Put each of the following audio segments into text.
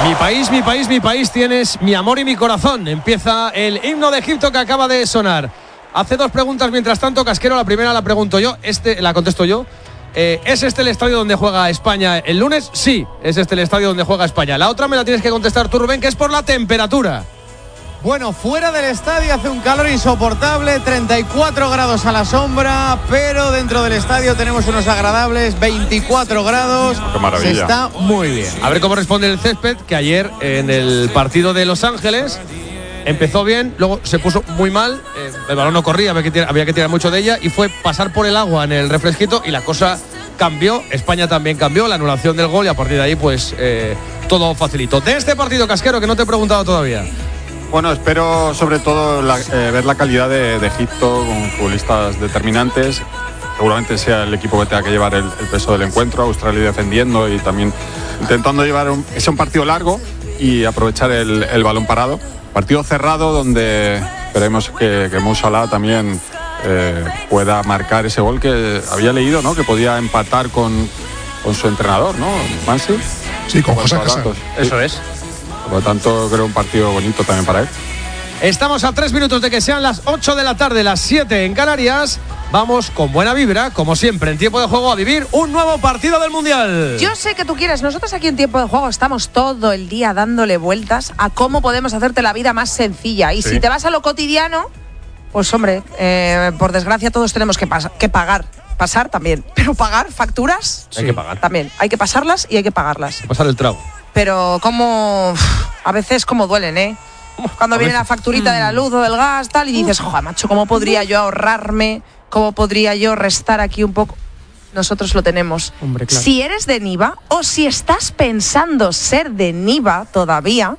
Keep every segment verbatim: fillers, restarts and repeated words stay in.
Mi país, mi país, mi país, tienes mi amor y mi corazón. Empieza el himno de Egipto que acaba de sonar. Hace dos preguntas mientras tanto, Casquero. La primera la pregunto yo, este la contesto yo. Eh, ¿Es este el estadio donde juega España el lunes? Sí, es este el estadio donde juega España. La otra me la tienes que contestar tú, Rubén, que es por la temperatura. Bueno, fuera del estadio hace un calor insoportable, treinta y cuatro grados a la sombra, pero dentro del estadio tenemos unos agradables veinticuatro grados. ¡Qué maravilla! Se está muy bien. A ver cómo responde el césped, que ayer en el partido de Los Ángeles empezó bien, luego se puso muy mal, eh, el balón no corría, había que, tirar, había que tirar mucho de ella y fue pasar por el agua en el refresquito y la cosa cambió. España también cambió, la anulación del gol y a partir de ahí pues eh, todo facilitó. De este partido, Casquero, que no te he preguntado todavía. Bueno, espero sobre todo la, eh, ver la calidad de, de Egipto con futbolistas determinantes. Seguramente sea el equipo que tenga que llevar el, el peso del encuentro. Australia defendiendo y también intentando llevar un, ese un partido largo y aprovechar el, el balón parado. Partido cerrado donde esperemos que, que Mo Salah también eh, pueda marcar ese gol que había leído, ¿no? Que podía empatar con, con su entrenador, ¿no? Mansi. Sí, con José Casas. Eso es. Por lo tanto, creo un partido bonito también para él. Estamos a tres minutos de que sean las ocho de la tarde, las siete en Canarias. Vamos con buena vibra, como siempre, en Tiempo de Juego a vivir un nuevo partido del Mundial. Yo sé que tú quieres. Nosotros aquí en Tiempo de Juego estamos todo el día dándole vueltas a cómo podemos hacerte la vida más sencilla. Y sí. Si te vas a lo cotidiano, pues hombre, eh, por desgracia todos tenemos que, pas- que pagar. Pasar también. Pero pagar facturas, hay sí. que pagar. También. Hay que pasarlas y hay que pagarlas. Pasar el trago. Pero como a veces como duelen, ¿eh? Cuando viene la facturita de la luz o del gas, tal, y dices, joder, macho, ¿cómo podría yo ahorrarme? ¿Cómo podría yo restar aquí un poco? Nosotros lo tenemos. Hombre, claro. Si eres de Niva o si estás pensando ser de Niva todavía,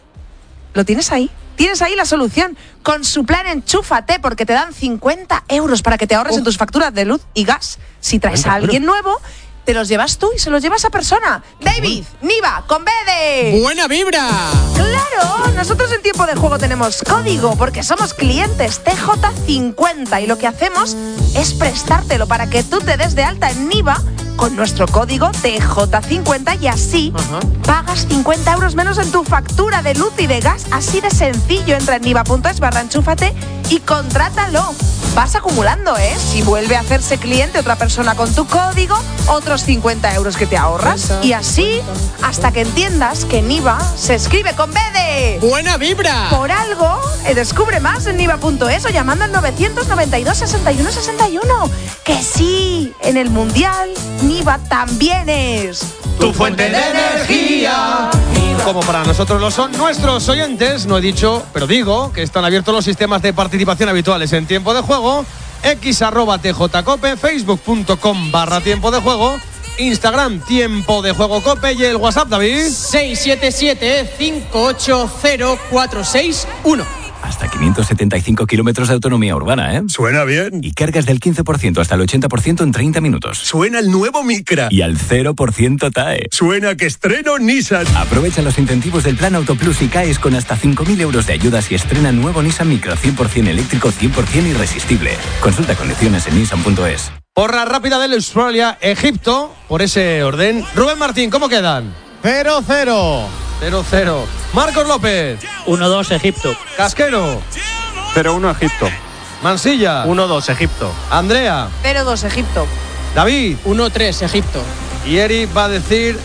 lo tienes ahí. Tienes ahí la solución. Con su plan Enchúfate, porque te dan cincuenta euros para que te ahorres oh. en tus facturas de luz y gas. Si traes a alguien nuevo, te los llevas tú y se los llevas a persona. David, Niva, con B de... ¡Buena vibra! ¡Claro! Nosotros en Tiempo de Juego tenemos código porque somos clientes T J cincuenta y lo que hacemos es prestártelo para que tú te des de alta en Niva con nuestro código T J cincuenta y así uh-huh. pagas cincuenta euros menos en tu factura de luz y de gas. Así de sencillo. Entra en niva.es barra enchúfate y contrátalo. Vas acumulando, ¿eh? Si vuelve a hacerse cliente otra persona con tu código, otros cincuenta euros que te ahorras. Y así, hasta que entiendas que Niva se escribe con B de... ¡Buena vibra! Por algo, eh, descubre más en niva.es o llamando al novecientos noventa y dos sesenta y uno sesenta y uno. Que sí, en el Mundial, Niva también es... tu fuente de energía. Como para nosotros lo son nuestros oyentes, no he dicho, pero digo que están abiertos los sistemas de participación habituales en Tiempo de Juego. X arroba tjcope, facebook.com barra tiempo de juego, Instagram Tiempo de Juego Cope y el WhatsApp, David. seis siete siete, cinco ocho cero, cuatro seis uno. Hasta quinientos setenta y cinco kilómetros de autonomía urbana, ¿eh? Suena bien. Y cargas del quince por ciento hasta el ochenta por ciento en treinta minutos. Suena el nuevo Micra. Y al cero por ciento T A E. Suena que estreno Nissan. Aprovecha los incentivos del plan Autoplus y caes con hasta cinco mil euros de ayudas y estrena nuevo Nissan Micra cien por ciento eléctrico, cien por ciento irresistible. Consulta condiciones en nissan punto es. Porra rápida del Australia, Egipto, por ese orden. Rubén Martín, ¿cómo quedan? cero cero. cero cero. Marcos López. uno dos Egipto. Casquero. cero uno Egipto. Mansilla. uno dos Egipto. Andrea. cero dos Egipto. David. uno tres Egipto. Y Eri va a decir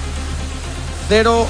cero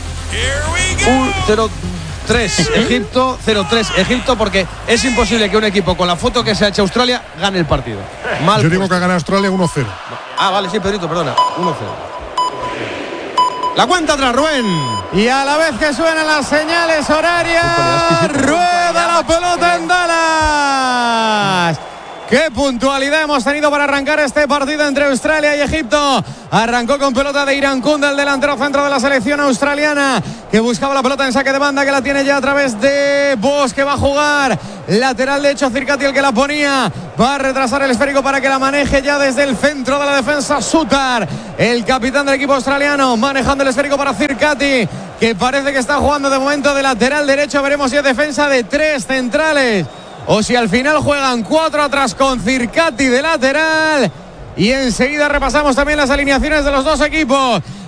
tres Egipto, cero tres Egipto, porque es imposible que un equipo con la foto que se ha hecho Australia gane el partido. Mal Yo digo puesto. que gana Australia uno cero. Ah, vale, sí, Pedrito, perdona. uno cero. La cuenta atrás, Rubén. Y a la vez que suenan las señales horarias, rueda la pelota en Dallas. ¡Qué puntualidad hemos tenido para arrancar este partido entre Australia y Egipto! Arrancó con pelota de Irán Kunda, el delantero centro de la selección australiana, que buscaba la pelota en saque de banda, que la tiene ya a través de Bosch, que va a jugar lateral derecho. Circati el que la ponía, va a retrasar el esférico para que la maneje ya desde el centro de la defensa Sutar, el capitán del equipo australiano, manejando el esférico para Circati, que parece que está jugando de momento de lateral derecho. Veremos si es defensa de tres centrales o si al final juegan cuatro atrás con Circati de lateral. Y enseguida repasamos también las alineaciones de los dos equipos.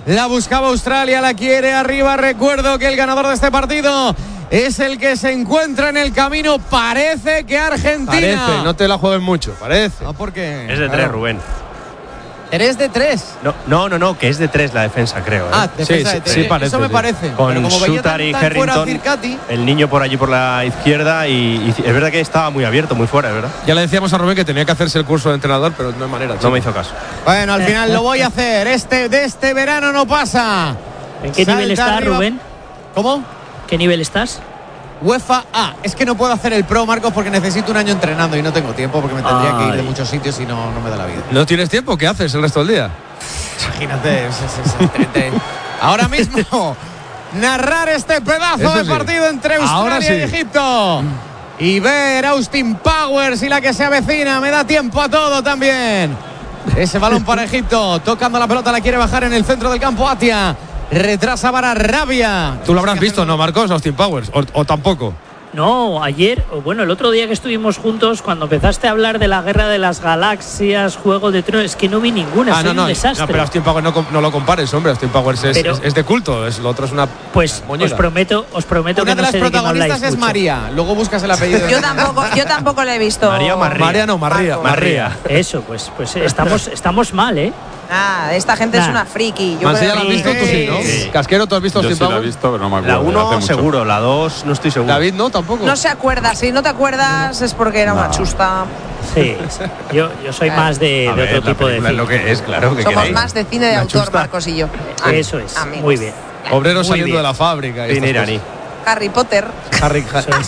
La buscaba Australia, la quiere arriba. Recuerdo que el ganador de este partido es el que se encuentra en el camino. Parece que Argentina. Parece, no te la juegues mucho, parece. ¿Ah, por qué? Es de tres, claro. Rubén. ¿Eres de tres? No, no, no, no, que es de tres la defensa, creo. ¿eh? Ah, defensa sí, de tres. sí, parece, Eso me sí. parece. Con Sutar y Harrington, el niño por allí por la izquierda y, y es verdad que estaba muy abierto, muy fuera, es verdad. Ya le decíamos a Rubén que tenía que hacerse el curso de entrenador, pero no hay manera. Chico. No me hizo caso. Bueno, al final lo voy a hacer. Este de este verano no pasa. ¿En qué Salta nivel estás, arriba. Rubén? ¿Cómo? ¿Qué nivel estás? UEFA A. Es que no puedo hacer el Pro, Marcos, porque necesito un año entrenando y no tengo tiempo porque me tendría Ay. que ir de muchos sitios y no, no me da la vida. ¿No tienes tiempo? ¿Qué haces el resto del día? Imagínate. Es, es, es, es, es. Ahora mismo, narrar este pedazo Eso de sí. partido entre Ahora Australia sí. y Egipto. Y ver Austin Powers y la que se avecina. Me da tiempo a todo también. Ese balón para Egipto. Tocando la pelota, la quiere bajar en el centro del campo Atia. Retrasa para Rabia. Tú lo habrás visto, ¿no, Marcos? Austin Powers. O, o tampoco. No, ayer, o bueno, el otro día que estuvimos juntos, cuando empezaste a hablar de la guerra de las galaxias, Juego de Tronos, es que no vi ninguna, Ah, soy no, no, un desastre. no, pero Austin Powers no, com- no lo compares, hombre. Austin Powers es, Pero- es, es de culto. Es, lo otro es una. Pues moñera. os prometo, os prometo Una que de no las sé de qué me habláis protagonistas es mucho. María. Luego buscas el apellido. Yo tampoco, yo tampoco le he visto. María o Marría. María no, Marría. Marco. Marría. Eso, pues, pues estamos, estamos mal, ¿eh? Ah, esta gente Nah. es una friki. Yo Mansilla, creo ¿la has que- visto? Tú sí, ¿no? Sí. Casquero, ¿tú has visto Yo Austin sí la he Powers? visto, pero no me La acuerdo. hace uno mucho. seguro, la dos no estoy seguro. David, ¿no? Tampoco. No se acuerda. Si no te acuerdas es porque era una chusta. Sí, yo, yo soy más de, A de ver, otro la tipo de película es cine. lo que es, claro que Somos queréis. más de cine de La autor, chusta. Marcos y yo. Eso es, Amigos. muy bien. Obreros Muy saliendo bien. de la fábrica. y Cine estas iraní. Harry Potter. cosas. Harry,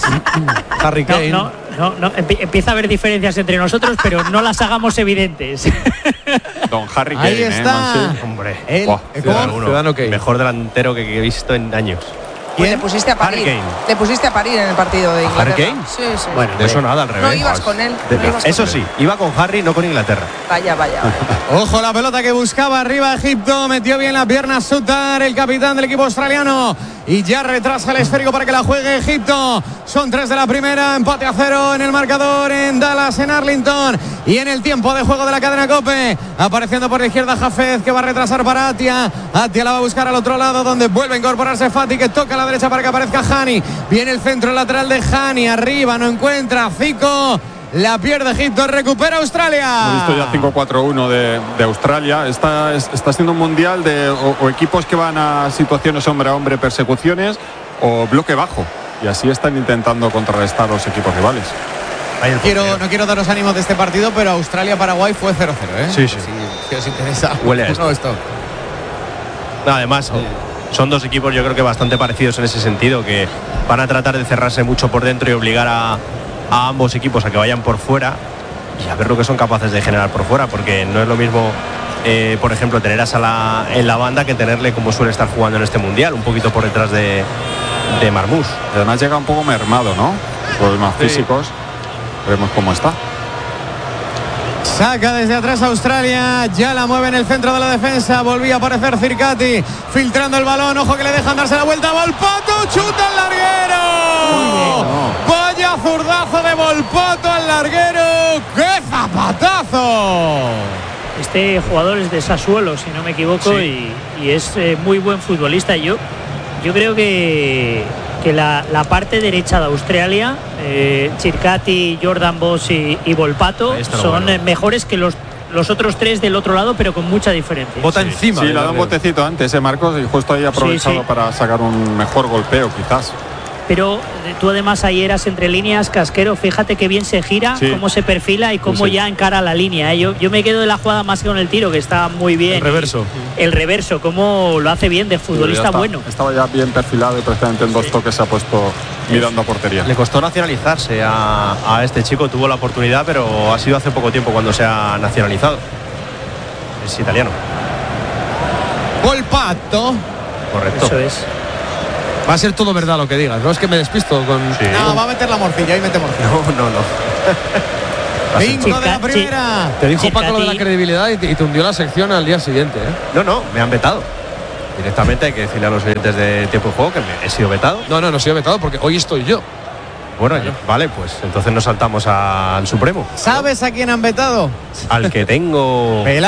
Harry No, Kane. no, no, no, empie- empieza a haber diferencias entre nosotros, pero no las hagamos evidentes. Don Harry Kane, Ahí ¿eh, está. Mansell? Hombre, El- Buah, ¿eh, Ciudadano, ¿cómo? uno. Ciudadano Kane. Mejor delantero que he visto en años. Pues ¿Quién? le pusiste a parir. Harry Kane. Le pusiste a parir en el partido de ¿A Harry Inglaterra. Kane? Sí, sí. Bueno, De eso nada, al revés. No ibas con él. De- no ibas con Eso él. sí, iba con Harry, no con Inglaterra. Vaya, vaya. Ojo la pelota que buscaba arriba Egipto. Metió bien la pierna Sutar, el capitán del equipo australiano. Y ya retrasa el esférico para que la juegue Egipto. Son tres de la primera. Empate a cero en el marcador en Dallas, en Arlington. Y en el tiempo de juego de la cadena COPE. Apareciendo por la izquierda Jafez, que va a retrasar para Atia. Atia la va a buscar al otro lado, donde vuelve a incorporarse Fati, que toca a la derecha para que aparezca Hani. Viene el centro lateral de Hani. Arriba no encuentra Zico. La pierde Egipto, recupera Australia. Hemos visto ya cinco cuatro uno de, de Australia. Está, es- está siendo un mundial de o, o equipos que van a situaciones hombre a hombre, persecuciones o bloque bajo. Y así están intentando contrarrestar los equipos rivales. Ahí el Quiero, portero. no quiero daros ánimos de este partido, pero Australia-Paraguay fue cero cero, ¿eh? Sí, sí. Si, si os interesa. Huele a esto. No, esto. Además, son dos equipos yo creo que bastante parecidos en ese sentido, que van a tratar de cerrarse mucho por dentro y obligar a, a ambos equipos a que vayan por fuera y a ver lo que son capaces de generar por fuera, porque no es lo mismo, eh, por ejemplo, tener a Salah en la banda que tenerle como suele estar jugando en este Mundial, un poquito por detrás de, de Marmoush. Y además llega un poco mermado, ¿no? Problemas Sí. físicos. Veremos cómo está. Saca desde atrás Australia, ya la mueve en el centro de la defensa, volvía a aparecer Circati, filtrando el balón, ojo que le dejan darse la vuelta, Volpato, chuta al larguero, vaya zurdazo de Volpato al larguero, qué zapatazo. Este jugador es de Sassuolo, si no me equivoco, Sí. y, y es eh, muy buen futbolista. Yo, yo creo que, que la, la parte derecha de Australia, eh, Circati, Jordan Boss y, y Volpato, Ahí está lo son bueno. eh, mejores que los, los otros tres del otro lado, pero con mucha diferencia. Bota Sí. encima. Sí, del le ha dado un larguero. botecito antes, ¿eh, Marcos? Y justo ahí ha aprovechado Sí, sí. para sacar un mejor golpeo, quizás. Pero eh, tú además ahí eras entre líneas, Casquero, fíjate que bien se gira, Sí. cómo se perfila y cómo Sí, sí. ya encara la línea. ¿eh? Yo, yo me quedo de la jugada más que con el tiro, que está muy bien. El reverso. El reverso, cómo lo hace bien, de Ya futbolista está. bueno. Estaba ya bien perfilado y precisamente en dos toques se ha puesto mirando a portería. Le costó nacionalizarse a, a este chico, tuvo la oportunidad, pero ha sido hace poco tiempo cuando se ha nacionalizado. Es italiano, Volpato, correcto. Eso es. Va a ser todo verdad lo que digas, ¿no? Es que me despisto con. Sí. no, va a meter la morcilla, ahí mete morcilla. No, no, no. Bingo de la Circati. primera. Te dijo Paco lo de la Circati. credibilidad y te, y te hundió la sección al día siguiente, ¿eh? No, no, me han vetado. Directamente hay que decirle a los oyentes de Tiempo de Juego que me he sido vetado. No, no, no soy vetado porque hoy estoy yo. Bueno, ya- vale, pues entonces nos saltamos al Supremo. ¿Sabes a quién han vetado? Al que tengo. Pelad,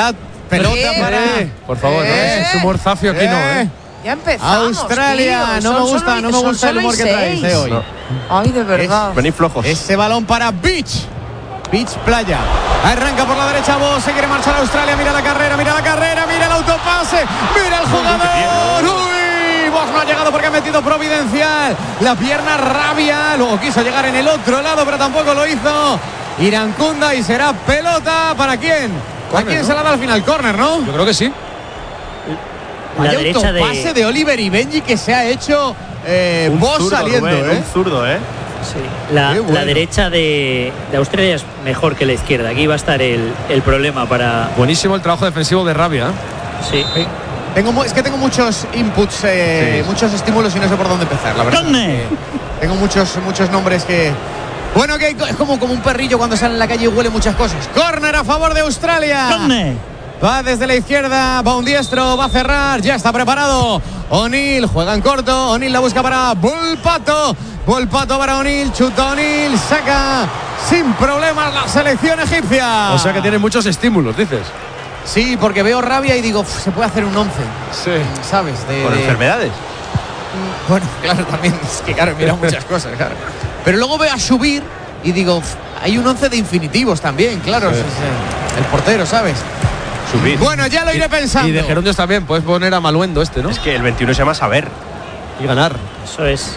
Pelota Eh, para. Eh, por favor, Eh. ¿no? Ese humor zafio aquí no, ¿eh? Ya empezamos. Australia, tío. no me Son gusta, solo- no me son gusta el solo humor y que traéis seis. eh, hoy. No. Ay, de verdad. Venid flojos. Ese balón para Beach. Beach Playa. Arranca por la derecha Vos, se quiere marchar a Australia. Mira la carrera, mira la carrera, mira el autopase. Mira el jugador. Uy, Vos no ha llegado porque ha metido Providencial. La pierna rabia. Luego quiso llegar en el otro lado, pero tampoco lo hizo. Irancunda y será pelota. ¿Para quién? ¿A Córner, quién ¿no? se la da al final? Córner, ¿no? Yo creo que sí. La Vaya derecha de. autopase de Oliver y Benji que se ha hecho eh, Un Vos zurdo, saliendo, Rubén, ¿eh? Un zurdo, ¿eh? Sí, la, Qué bueno. la derecha de, de Australia es mejor que la izquierda. Aquí va a estar el, el problema para. Buenísimo el trabajo defensivo de Rabia. Sí. Tengo, mu- es que tengo muchos inputs, eh, Sí. muchos estímulos y no sé por dónde empezar, la verdad. ¡Conne! Eh, Tengo muchos, muchos nombres que. Bueno, que es como, como un perrillo cuando sale en la calle y huele muchas cosas. Córner a favor de Australia. Va desde la izquierda, va un diestro, va a cerrar, ya está preparado. O'Neill juega en corto, O'Neill la busca para Volpato. Volpato para O'Neill, chuta O'Neill, saca sin problemas la selección egipcia. O sea que tiene muchos estímulos, dices. Sí, porque veo Rabia y digo, "Uf, se puede hacer un once, Sí. ¿sabes? De, Por de- enfermedades. Bueno, claro, también es que claro, mira muchas cosas, claro. Pero luego veo a subir y digo, "Uf, hay un once de infinitivos también, claro, Sí. es, eh, el portero, ¿sabes? Subir. Bueno, ya lo iré pensando. Y de gerundios también, puedes poner a Maluendo este, ¿no? Es que el veintiuno se llama saber. Y ganar. Eso es.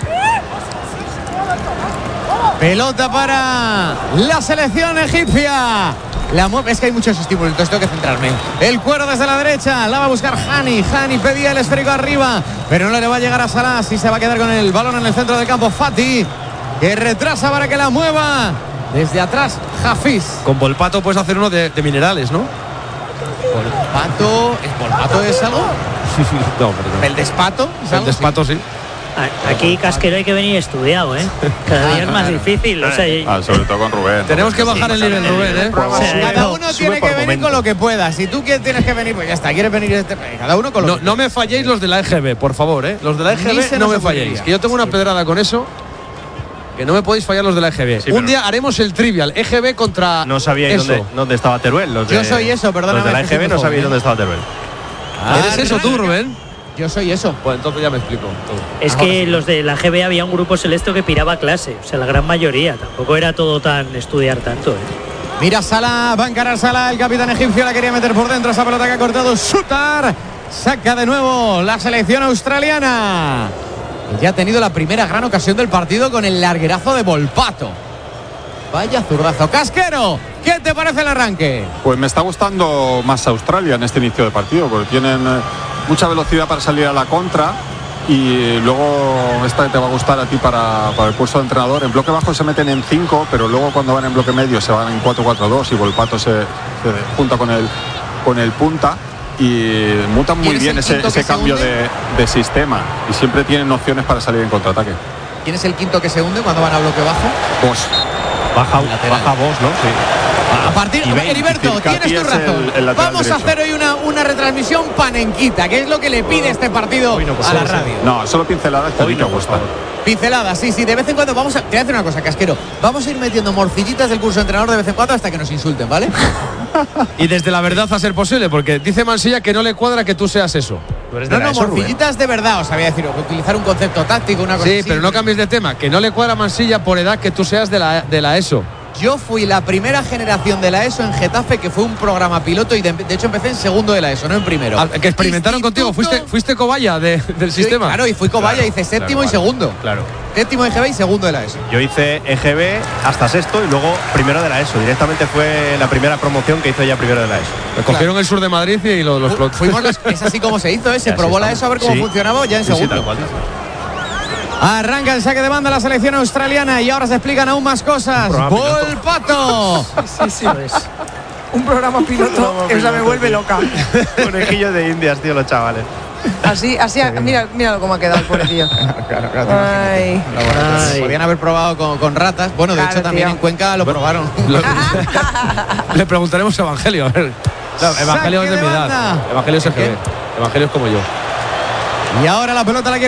Pelota para la selección egipcia. La mueve, es que hay muchos estímulos, entonces tengo que centrarme. El cuero desde la derecha, la va a buscar Hani. Hani pedía el esférico arriba, pero no le va a llegar a Salah. Y se va a quedar con el balón en el centro del campo. Fati, que retrasa para que la mueva. Desde atrás, Hafiz. Con Volpato puedes hacer uno de, de minerales, ¿no? Pato, ¿el Volpato es algo? No, perdón. ¿El despato? ¿Es El algo? despato, sí. A- Aquí Casquero hay que venir estudiado, ¿eh? Cada día es más difícil. O sea, y- Ah, sobre todo con Rubén. Tenemos que bajar el nivel, Rubén, ¿eh? O sea, Cada no, uno sube tiene por que venir momento. con lo que pueda. Si tú quieres, tienes que venir, pues ya está. ¿Quieres venir? Este, cada uno con lo No, que no me falléis los de la E G B, por favor, ¿eh? Los de la E G Ni B se no nos me ocurriría. falléis. Que yo tengo una pedrada con eso. Que no me podéis fallar los de la E G B. Sí, Un pero- día haremos el trivial. E G B contra. No sabíais eso. dónde, dónde estaba Teruel. Los de, Yo soy eso, perdóname, Los de la E G B no Jesús, sabíais ¿eh? dónde estaba Teruel. ¿Eres eso tú, Rubén? Yo soy eso. Pues entonces ya me explico todo. es que los de la G B había un grupo selecto que piraba clase. O sea, la gran mayoría. Tampoco era todo tan estudiar tanto, ¿eh? Mira Salah, va a encarar Salah, el capitán egipcio la quería meter por dentro, esa pelota que ha cortado Sutar, saca de nuevo la selección australiana. Y ya ha tenido la primera gran ocasión del partido con el larguerazo de Volpato. Vaya zurdazo. Casquero, ¿qué te parece el arranque? Pues me está gustando más Australia en este inicio de partido, porque tienen eh, mucha velocidad para salir a la contra. Y luego esta te va a gustar a ti para, para el puesto de entrenador. En bloque bajo se meten en cinco, pero luego cuando van en bloque medio se van en cuatro cuatro dos y Volpato se, se junta con el, con el punta y mutan muy ¿Quién es bien el ese, quinto ese que se cambio hunde? de, de sistema y siempre tienen opciones para salir en contraataque. ¿Quién es el quinto que se hunde cuando van a bloque bajo? Pues Baja, Lateral. baja vos, ¿no? Sí. A partir y veinte, Heriberto, Circati tienes tu es razón. el- el lateral Vamos a derecho. hacer hoy una, una retransmisión panenquita, que es lo que le pide este partido Hoy no, pues a la sí, sí. radio. no, solo pinceladas que a ti te gustan. Pinceladas, sí, sí, de vez en cuando vamos a. Te voy a decir una cosa, Casquero. Vamos a ir metiendo morcillitas del curso de entrenador de vez en cuando hasta que nos insulten, ¿vale? Y desde la verdad a ser posible, porque dice Mansilla que no le cuadra que tú seas eso. Tú eres de No, la no, ESO, Rubén. morcillitas de verdad, os sabía decir, utilizar un concepto táctico, una cosa Sí, así. pero no cambies de tema. Que no le cuadra a Mansilla por edad que tú seas de la, de la ESO. Yo fui la primera generación de la ESO en Getafe, que fue un programa piloto y de, de hecho empecé en segundo de la ESO, no en primero. Al- que experimentaron contigo. Instituto- Fuiste, fuiste cobaya de- del Sí, sistema. Claro, y fui cobaya, Claro, hice séptimo claro, y vale. segundo. Claro. Séptimo de G B y segundo de la ESO. Yo hice E G B hasta sexto y luego primero de la ESO. Directamente fue la primera promoción que hizo ya primero de la ESO. Me cogieron el sur de Madrid y lo, lo Fu- explotó. Fuimos los- es así como se hizo, ¿eh? Se Ya, sí, probó la estamos. ESO a ver cómo Sí. funcionaba ya en Sí, sí, segundo. tal cual. Arranca el saque de banda la selección australiana y ahora se explican aún más cosas. programa piloto. Volpato. Sí, sí. Un programa piloto, esa me vuelve loca. Conejillo de indias, tío, los chavales. Así, así, mira, míralo cómo ha quedado el pobrecillo. Claro, claro, Ay. Ay. Podían haber probado con, con ratas. Bueno, de Claro, hecho también tío. en Cuenca lo probaron. Lo- le preguntaremos a Evangelio. A ver. No, Evangelio Saque es de mi de edad. banda. Evangelio es E G B. Evangelio es como yo. Y ahora la pelota la quiere